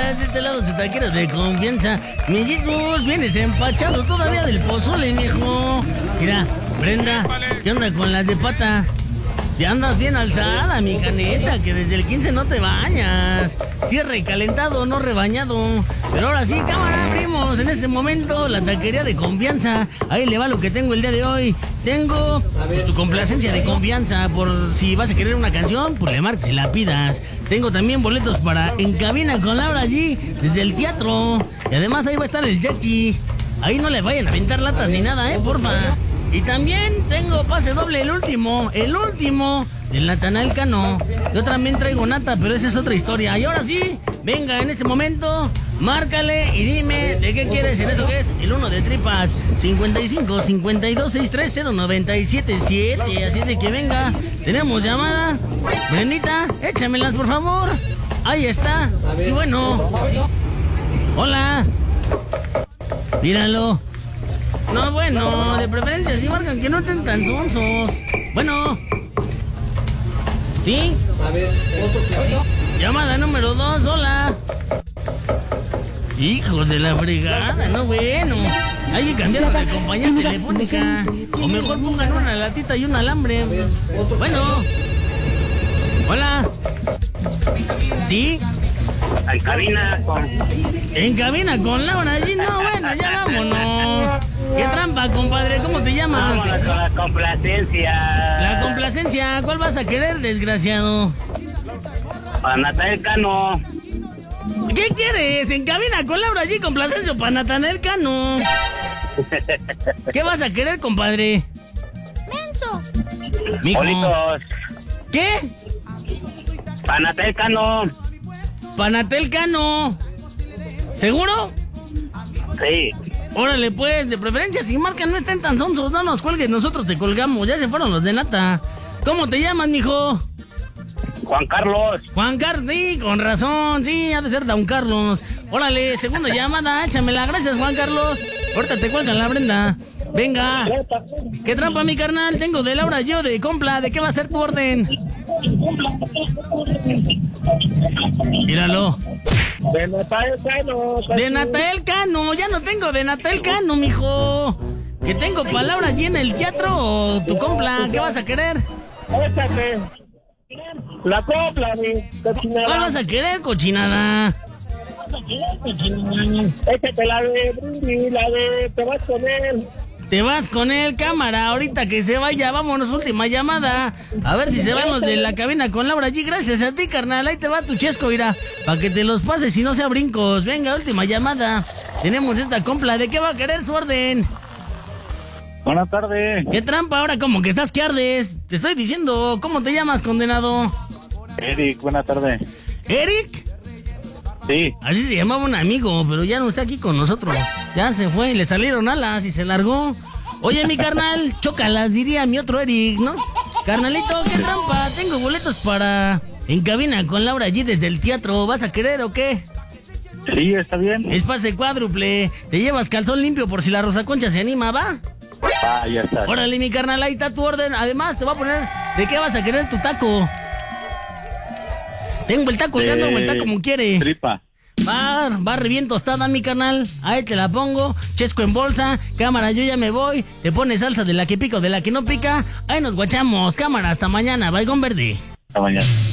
días, de este lado se taquero de confianza. Mi Jesús, vienes empachado todavía del pozole, mijo. Mira, Brenda, ¿qué onda con las de pata? Ya andas bien alzada, mi caneta, que desde el 15 no te bañas. Sí es recalentado, no rebañado. Pero ahora sí, cámara, abrimos en ese momento la taquería de confianza. Ahí le va lo que tengo el día de hoy. Tengo pues, tu complacencia de confianza. Por si vas a querer una canción, pues le marques y la pidas. Tengo también boletos para En Cabina con Laura G desde el teatro. Y además ahí va a estar el Jackie. Ahí no le vayan a aventar latas ni nada, porfa. Y también tengo pase doble, el último del Natanael Cano. Yo también traigo nata, pero esa es otra historia. Y ahora sí, venga, en este momento, márcale y dime de qué quieres en eso que es el 1 de tripas. 55 52 630 977. Así es de que venga, tenemos llamada. Brendita, échamelas por favor. Ahí está. Sí, bueno. Hola. Míralo. No, bueno, de preferencia sí marcan que no estén tan sonsos. Bueno. ¿Sí? A ver, otro clavito. Llamada número 2, hola. Hijos de la fregada, no bueno. Hay que cambiar de compañía telefónica. O mejor pongan una latita y un alambre. Bueno. Hola. ¿Sí? En cabina con Laura allí, no, bueno, ya vámonos. ¿Qué trampa, compadre? ¿Cómo te llamas? Vámonos con la complacencia. La complacencia, ¿cuál vas a querer, desgraciado? Para Natanael Cano. ¿Qué quieres? En cabina con Laura allí, complacencia para Natanael Cano. ¿Qué vas a querer, compadre? ¡Menso! Mijo. Bolitos. ¿Qué? Para Natanael Cano. Panatel Cano. ¿Seguro? Sí. Órale, pues, de preferencia, si marcan no estén tan sonsos, no nos cuelgues, nosotros te colgamos, ya se fueron los de nata. ¿Cómo te llamas, mijo? Juan Carlos. Juan Carlos, sí, con razón, sí, ha de ser Don Carlos. Órale, segunda llamada, échamela, gracias, Juan Carlos. Ahorita te cuelgan la Brenda. Venga. ¿Qué trampa, mi carnal? Tengo de Laura, yo de Compla, ¿de qué va a ser tu orden? Míralo. De Natanael Cano. De Natanael Cano, ya no tengo de Natanael Cano, mijo. ¿Que tengo palabra allí en el teatro o tu compla? ¿Qué vas a querer? Échate. La copla, mi cochinada. ¿Cuál vas a querer, cochinada? Échate la de Brindis, la de Te vas con él. Te vas con él, cámara, ahorita que se vaya, vámonos, última llamada. A ver si se van los de la cabina con Laura G. Gracias a ti, carnal, ahí te va tu chesco, mira, para que te los pases y no sea brincos. Venga, última llamada. Tenemos esta compla, ¿de qué va a querer su orden? Buenas tardes. ¿Qué trampa ahora? Como que estás que ardes. Te estoy diciendo, ¿cómo te llamas, condenado? Eric, buenas tardes. ¿Eric? Sí. Así se llamaba un amigo, pero ya no está aquí con nosotros. Ya se fue, le salieron alas y se largó. Oye, mi carnal, chócalas, diría mi otro Eric, ¿no? Carnalito, qué trampa, tengo boletos para En Cabina con Laura G desde el teatro. ¿Vas a querer o qué? Sí, está bien. Es pase cuádruple. Te llevas calzón limpio por si la Rosa Concha se anima, ¿va? Ah, ya está. Órale, mi carnal, ahí está tu orden. Además, te voy a poner de qué vas a querer tu taco. Tengo el taco, el gano, vuelta como quiere. Tripa. Va re bien tostada, mi carnal. Ahí te la pongo. Chesco en bolsa. Cámara, yo ya me voy. Te pones salsa de la que pica o de la que no pica. Ahí nos guachamos. Cámara, hasta mañana. Baigón verde. Hasta mañana.